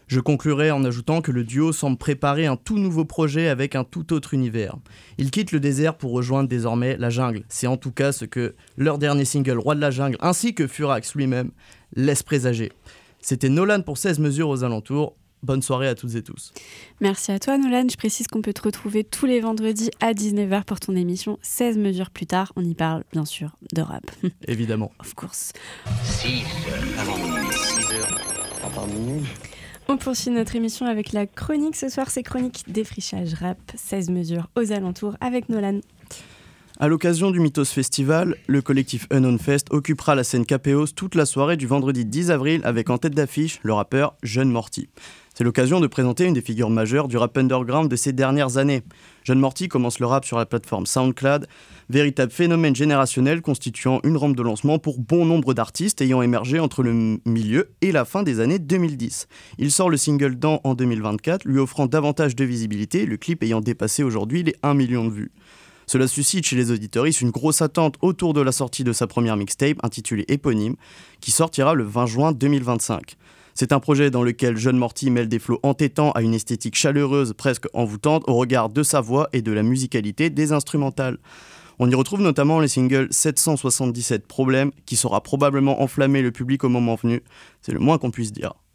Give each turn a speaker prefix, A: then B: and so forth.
A: Je conclurai en ajoutant que le duo semble préparer un tout nouveau projet avec un tout autre univers. Ils quittent le désert pour rejoindre désormais la jungle. C'est en tout cas ce que leur dernier single Roi de la jungle ainsi que Furax lui-même laisse présager. C'était Nolan pour 16 mesures aux alentours. Bonne soirée à toutes et tous.
B: Merci à toi Nolan, je précise qu'on peut te retrouver tous les vendredis à 19h pour ton émission 16 mesures plus tard. On y parle bien sûr de rap.
A: Évidemment.
B: Of course.
C: 6 heures avant minuit. 6 heures avant minuit.
B: On poursuit notre émission avec la chronique. Ce soir, c'est chronique défrichage rap, 16 mesures aux alentours avec Nolan.
A: À l'occasion du Mythos Festival, le collectif Unknown Fest occupera la scène Capéos toute la soirée du vendredi 10 avril avec en tête d'affiche le rappeur Jeune Morty. C'est l'occasion de présenter une des figures majeures du rap underground de ces dernières années. Jeune Morty commence le rap sur la plateforme SoundCloud, véritable phénomène générationnel constituant une rampe de lancement pour bon nombre d'artistes ayant émergé entre le milieu et la fin des années 2010. Il sort le single Dans en 2024, lui offrant davantage de visibilité, le clip ayant dépassé aujourd'hui les 1 million de vues. Cela suscite chez les auditeuristes une grosse attente autour de la sortie de sa première mixtape intitulée Éponyme, qui sortira le 20 juin 2025. C'est un projet dans lequel Jeune Morty mêle des flots entêtants à une esthétique chaleureuse presque envoûtante au regard de sa voix et de la musicalité des instrumentales. On y retrouve notamment les singles 777 Problèmes, qui saura probablement enflammer le public au moment venu, c'est le moins qu'on puisse dire.